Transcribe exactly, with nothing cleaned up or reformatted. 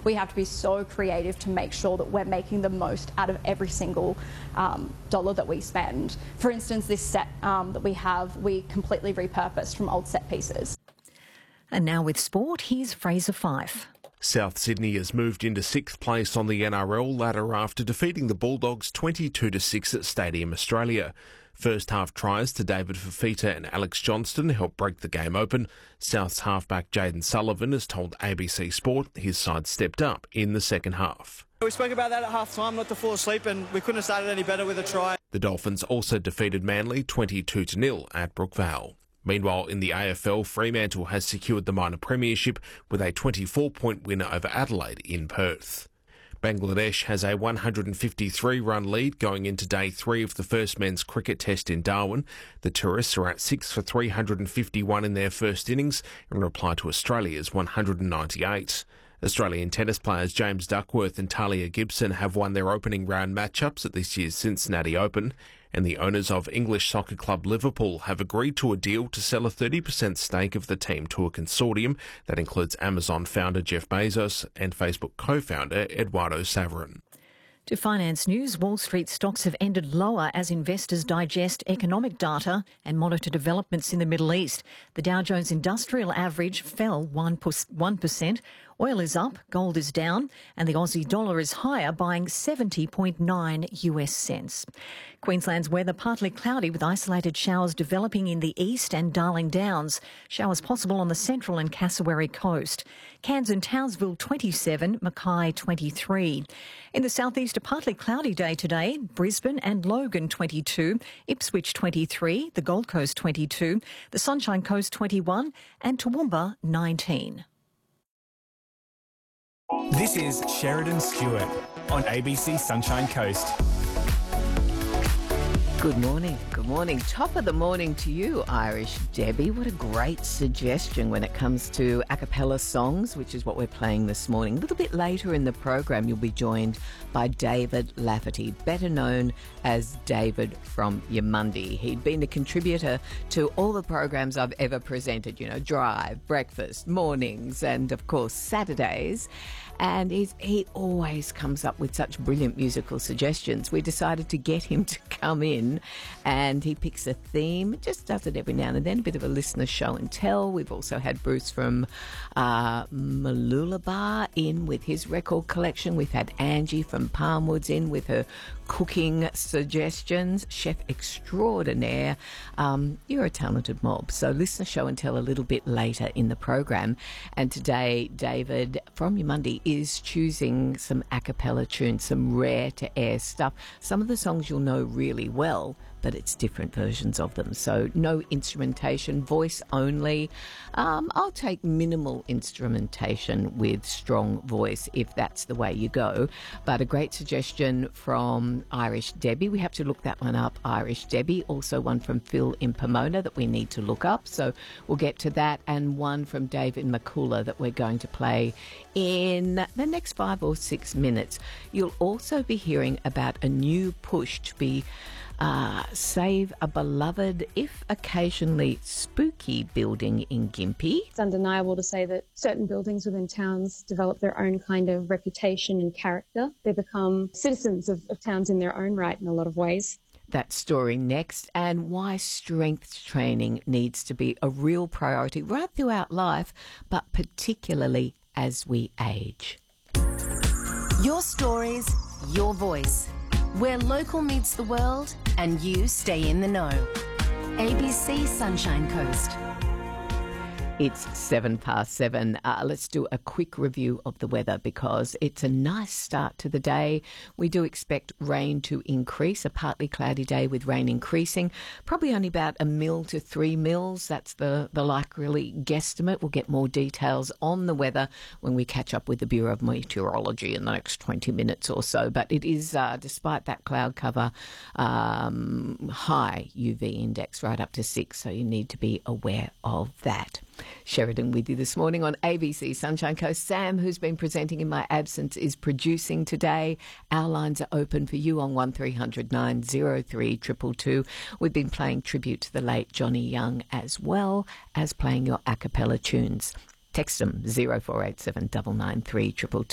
we have to be so creative to make sure that we're making the most out of every single um, dollar that we spend. For instance, this set um, that we have, we completely repurposed from old set pieces. And now with sport, here's Fraser Fife. South Sydney has moved into sixth place on the N R L ladder after defeating the Bulldogs twenty-two to six at Stadium Australia. First half tries to David Fifita and Alex Johnston helped break the game open. South's halfback Jaden Sullivan has told A B C Sport his side stepped up in the second half. We spoke about that at half-time, not to fall asleep, and we couldn't have started any better with a try. The Dolphins also defeated Manly twenty-two to nil at Brookvale. Meanwhile, in the A F L, Fremantle has secured the minor premiership with a twenty-four point win over Adelaide in Perth. Bangladesh has a one hundred fifty-three run lead going into day three of the first men's cricket test in Darwin. The tourists are at six for three hundred fifty-one in their first innings in reply to Australia's one hundred ninety-eight. Australian tennis players James Duckworth and Talia Gibson have won their opening round matchups at this year's Cincinnati Open, and the owners of English soccer club Liverpool have agreed to a deal to sell a thirty percent stake of the team to a consortium that includes Amazon founder Jeff Bezos and Facebook co-founder Eduardo Saverin. To finance news, Wall Street stocks have ended lower as investors digest economic data and monitor developments in the Middle East. The Dow Jones Industrial Average fell one percent. Oil is up, gold is down, and the Aussie dollar is higher, buying seventy point nine U S cents. Queensland's weather partly cloudy with isolated showers developing in the east and Darling Downs. Showers possible on the central and Cassowary coast. Cairns and Townsville twenty-seven, Mackay twenty-three. In the southeast, a partly cloudy day today. Brisbane and Logan twenty-two, Ipswich twenty-three, the Gold Coast twenty-two, the Sunshine Coast twenty-one, and Toowoomba nineteen. This is Sheridan Stewart on A B C Sunshine Coast. Good morning, good morning. Top of the morning to you, Irish Debbie. What a great suggestion when it comes to a cappella songs, which is what we're playing this morning. A little bit later in the program, you'll be joined by David Lafferty, better known as David from Yamundi. He'd been a contributor to all the programs I've ever presented, you know, Drive, Breakfast, Mornings, and of course Saturdays. And he's, he always comes up with such brilliant musical suggestions. We decided to get him to come in and he picks a theme, just does it every now and then, a bit of a listener show and tell. We've also had Bruce from uh, Mooloolaba in with his record collection. We've had Angie from Palmwoods in with her cooking suggestions. Chef extraordinaire. Um, you're a talented mob. So listener show and tell a little bit later in the program. And today, David from Yamundi is choosing some a cappella tunes, some rare to air stuff. Some of the songs you'll know really well, but it's different versions of them. So no instrumentation, voice only. Um, I'll take minimal instrumentation with strong voice if that's the way you go. But a great suggestion from Irish Debbie. We have to look that one up, Irish Debbie. Also one from Phil in Pomona that we need to look up. So we'll get to that. And one from David McCullough that we're going to play in the next five or six minutes. You'll also be hearing about a new push to be Uh, save a beloved, if occasionally spooky, building in Gympie. It's undeniable to say that certain buildings within towns develop their own kind of reputation and character. They become citizens of, of towns in their own right in a lot of ways. That story next, and why strength training needs to be a real priority right throughout life, but particularly as we age. Your stories, your voice. Where local meets the world and you stay in the know. A B C Sunshine Coast. It's seven past seven. Uh, let's do a quick review of the weather because it's a nice start to the day. We do expect rain to increase, a partly cloudy day with rain increasing, probably only about a mil to three mils. That's the, the likely guesstimate. We'll get more details on the weather when we catch up with the Bureau of Meteorology in the next twenty minutes or so. But it is, uh, despite that cloud cover, um, high U V index right up to six, so you need to be aware of that. Sheridan with you this morning on A B C Sunshine Coast. Sam, who's been presenting in my absence, is producing today. Our lines are open for you on one three hundred nine oh three two two two. We've been playing tribute to the late Johnny Young as well as playing your a cappella tunes. Text them zero four eight seven nine nine three two two two.